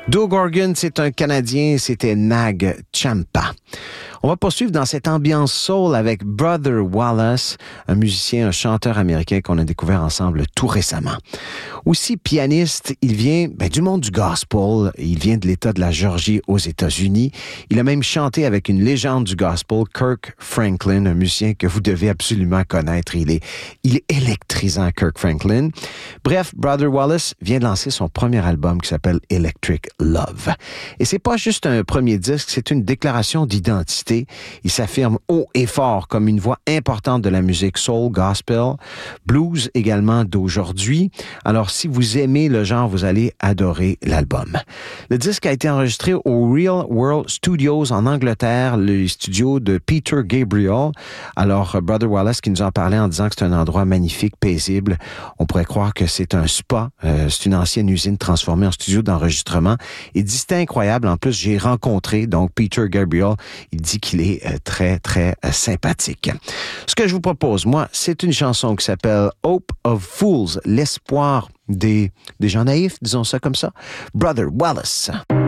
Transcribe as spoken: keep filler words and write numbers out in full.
Doug Organ, c'est un Canadien, c'était Nag Champa. On va poursuivre dans cette ambiance soul avec Brother Wallace, un musicien, un chanteur américain qu'on a découvert ensemble tout récemment. Aussi pianiste, il vient ben, du monde du gospel. Il vient de l'État de la Géorgie aux États-Unis. Il a même chanté avec une légende du gospel, Kirk Franklin, un musicien que vous devez absolument connaître. Il est, il est électrisant, Kirk Franklin. Bref, Brother Wallace vient de lancer son premier album qui s'appelle Electric Love. Et c'est pas juste un premier disque, c'est une déclaration d'identité. Il s'affirme haut et fort comme une voix importante de la musique soul, gospel, blues également d'aujourd'hui. Alors, si vous aimez le genre, vous allez adorer l'album. Le disque a été enregistré au Real World Studios en Angleterre, le studio de Peter Gabriel. Alors, Brother Wallace qui nous en parlait en disant que c'est un endroit magnifique, paisible. On pourrait croire que c'est un spa. Euh, c'est une ancienne usine transformée en studio d'enregistrement. Il dit c'était incroyable. En plus, j'ai rencontré donc Peter Gabriel. Il dit qu'il est euh, très, très euh, sympathique. Ce que je vous propose, moi, c'est une chanson qui s'appelle Hope of Fools, l'espoir des, des gens naïfs, disons ça comme ça. Brother Wallace.